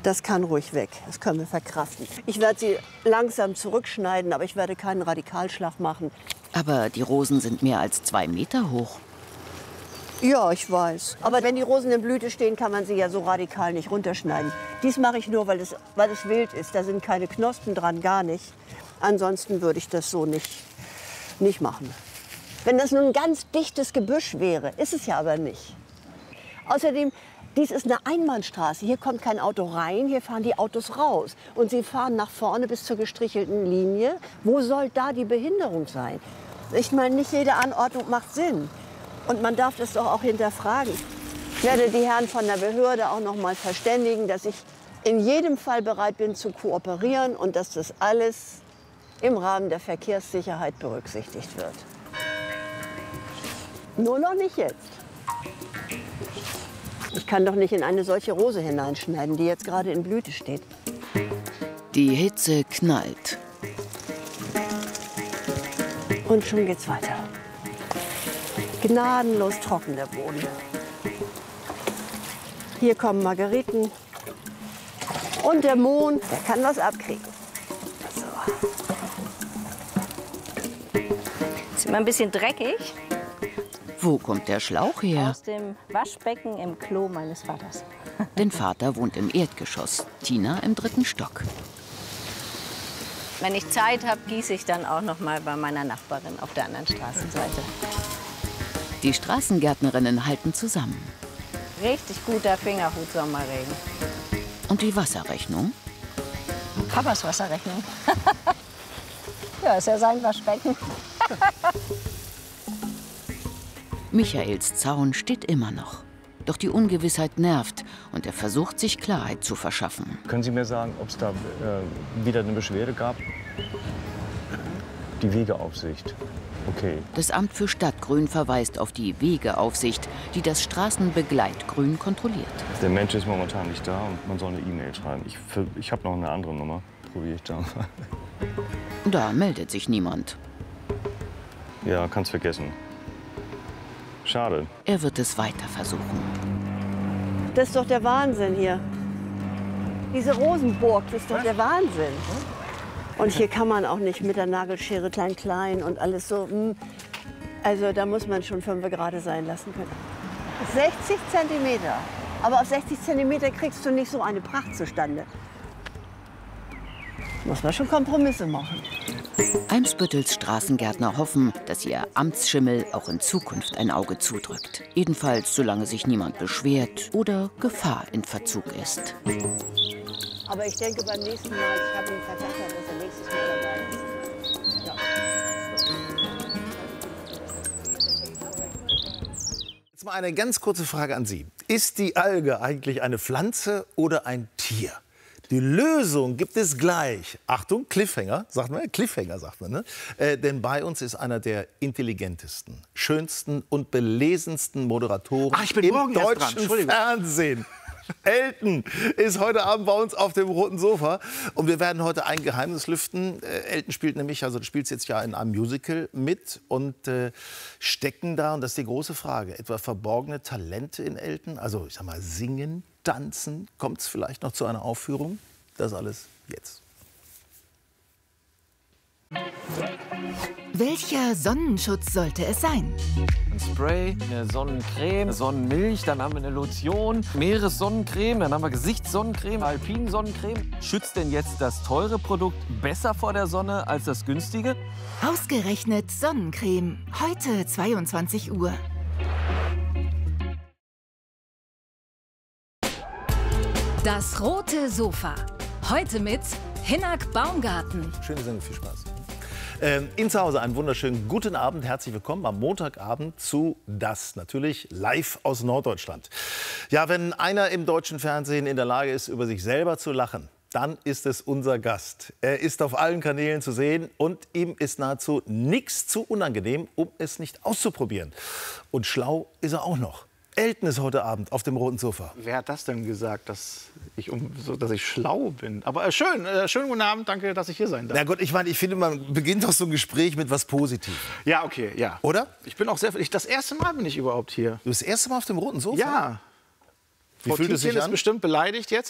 Das kann ruhig weg, das können wir verkraften. Ich werde sie langsam zurückschneiden, aber ich werde keinen Radikalschlag machen. Aber die Rosen sind mehr als 2 Meter hoch. Ja, ich weiß. Aber wenn die Rosen in Blüte stehen, kann man sie ja so radikal nicht runterschneiden. Dies mache ich nur, weil es wild ist. Da sind keine Knospen dran, gar nicht. Ansonsten würde ich das so nicht machen. Wenn das nun ein ganz dichtes Gebüsch wäre, ist es ja aber nicht. Außerdem, dies ist eine Einbahnstraße. Hier kommt kein Auto rein, hier fahren die Autos raus. Und sie fahren nach vorne bis zur gestrichelten Linie. Wo soll da die Behinderung sein? Ich meine, nicht jede Anordnung macht Sinn. Und man darf das doch auch hinterfragen. Ich werde die Herren von der Behörde auch noch mal verständigen, dass ich in jedem Fall bereit bin zu kooperieren und dass das alles im Rahmen der Verkehrssicherheit berücksichtigt wird. Nur noch nicht jetzt. Ich kann doch nicht in eine solche Rose hineinschneiden, die jetzt gerade in Blüte steht. Die Hitze knallt. Und schon geht's weiter. Gnadenlos trocken der Boden. Hier kommen Margeriten. Und der Mond, der kann was abkriegen. So. Ist immer ein bisschen dreckig. Wo kommt der Schlauch her? Aus dem Waschbecken im Klo meines Vaters. Denn Vater wohnt im Erdgeschoss, Tina im 3. Stock. Wenn ich Zeit habe, gieße ich dann auch noch mal bei meiner Nachbarin auf der anderen Straßenseite. Die Straßengärtnerinnen halten zusammen. Richtig guter Fingerhut Sommerregen. Und die Wasserrechnung? Papas Wasserrechnung. Ja, ist ja sein Waschbecken. Michaels Zaun steht immer noch. Doch die Ungewissheit nervt und er versucht, sich Klarheit zu verschaffen. Können Sie mir sagen, ob es da wieder eine Beschwerde gab? Die Wegeaufsicht. Okay. Das Amt für Stadtgrün verweist auf die Wegeaufsicht, die das Straßenbegleitgrün kontrolliert. Der Mensch ist momentan nicht da und man soll eine E-Mail schreiben. Ich habe noch eine andere Nummer. Probiere ich da mal. Da meldet sich niemand. Ja, kann's vergessen. Schade. Er wird es weiter versuchen. Das ist doch der Wahnsinn hier. Diese Rosenburg, das ist doch der Wahnsinn. Und hier kann man auch nicht mit der Nagelschere klein und alles so. Also da muss man schon 5 Grad sein lassen können. 60 Zentimeter. Aber auf 60 Zentimeter kriegst du nicht so eine Pracht zustande. Muss man schon Kompromisse machen. Eimsbüttels Straßengärtner hoffen, dass ihr Amtsschimmel auch in Zukunft ein Auge zudrückt. Jedenfalls, solange sich niemand beschwert oder Gefahr in Verzug ist. Aber ich denke beim nächsten Mal, ich habe ihn verdattert, dass er nächstes Mal dabei ist. Ja. Jetzt mal eine ganz kurze Frage an Sie. Ist die Alge eigentlich eine Pflanze oder ein Tier? Die Lösung gibt es gleich. Achtung, Cliffhanger, sagt man, ne? Denn bei uns ist einer der intelligentesten, schönsten und belesensten Moderatoren im deutschen Fernsehen. Elton ist heute Abend bei uns auf dem roten Sofa und wir werden heute ein Geheimnis lüften. Elton spielt nämlich, also du spielst jetzt ja in einem Musical mit und stecken da, und das ist die große Frage, etwa verborgene Talente in Elton? Also ich sag mal, singen, tanzen, kommt es vielleicht noch zu einer Aufführung? Das alles jetzt. Welcher Sonnenschutz sollte es sein? Ein Spray, eine Sonnencreme, eine Sonnenmilch, dann haben wir eine Lotion, Meeressonnencreme, dann haben wir Gesichtssonnencreme, Alpinsonnencreme. Schützt denn jetzt das teure Produkt besser vor der Sonne als das günstige? Ausgerechnet Sonnencreme. Heute 22 Uhr. Das rote Sofa. Heute mit Hinnerk Baumgarten. Schöne Sendung, viel Spaß. Ihnen zu Hause einen wunderschönen guten Abend. Herzlich willkommen am Montagabend zu Das, natürlich live aus Norddeutschland. Ja, wenn einer im deutschen Fernsehen in der Lage ist, über sich selber zu lachen, dann ist es unser Gast. Er ist auf allen Kanälen zu sehen und ihm ist nahezu nichts zu unangenehm, um es nicht auszuprobieren. Und schlau ist er auch noch. Elton ist heute Abend auf dem roten Sofa. Wer hat das denn gesagt, dass ich schlau bin? Aber schön, schönen guten Abend, danke, dass ich hier sein darf. Na gut, ich meine, ich finde, man beginnt doch so ein Gespräch mit was Positivem. Ja, okay, ja. Oder? Ich bin auch sehr, das erste Mal bin ich überhaupt hier. Du bist das erste Mal auf dem roten Sofa? Ja. Wie Frau fühlt es sich Tietjen an? ist bestimmt beleidigt jetzt.